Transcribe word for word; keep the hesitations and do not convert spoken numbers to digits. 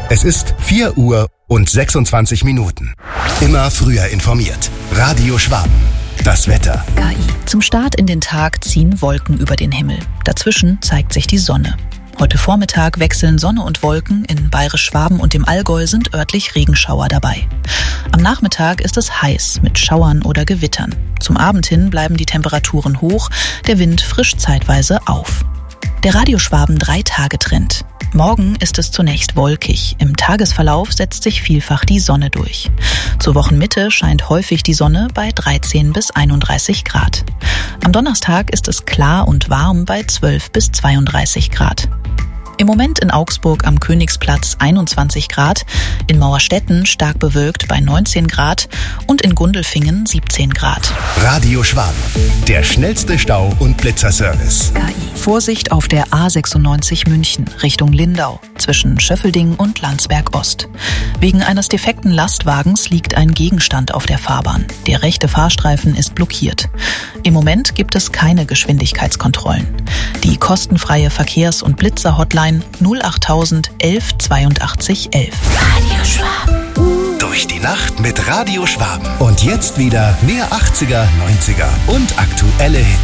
Es ist vier Uhr und sechsundzwanzig Minuten. Immer früher informiert. Radio Schwaben. Das Wetter. K I. Zum Start in den Tag ziehen Wolken über den Himmel. Dazwischen zeigt sich die Sonne. Heute Vormittag wechseln Sonne und Wolken. In Bayerisch-Schwaben und dem Allgäu sind örtlich Regenschauer dabei. Am Nachmittag ist es heiß mit Schauern oder Gewittern. Zum Abend hin bleiben die Temperaturen hoch, der Wind frischt zeitweise auf. Der Radio Schwaben Drei-Tage-Trend. Morgen ist es zunächst wolkig. Im Tagesverlauf setzt sich vielfach die Sonne durch. Zur Wochenmitte scheint häufig die Sonne bei dreizehn bis einunddreißig Grad. Am Donnerstag ist es klar und warm bei zwölf bis zweiunddreißig Grad. Im Moment in Augsburg am Königsplatz einundzwanzig Grad, in Mauerstetten stark bewölkt bei neunzehn Grad und in Gundelfingen siebzehn Grad. Radio Schwaben, der schnellste Stau- und Blitzerservice. K I. Vorsicht auf der A sechsundneunzig München Richtung Lindau zwischen Schöffelding und Landsberg Ost. Wegen eines defekten Lastwagens liegt ein Gegenstand auf der Fahrbahn. Der rechte Fahrstreifen ist blockiert. Im Moment gibt es keine Geschwindigkeitskontrollen. Die kostenfreie Verkehrs- und Blitzer-Hotline null achttausend elf zweiundachtzig elf. Radio Schwaben. Durch die Nacht mit Radio Schwaben. Und jetzt wieder mehr achtziger, neunziger und aktuelle Hits.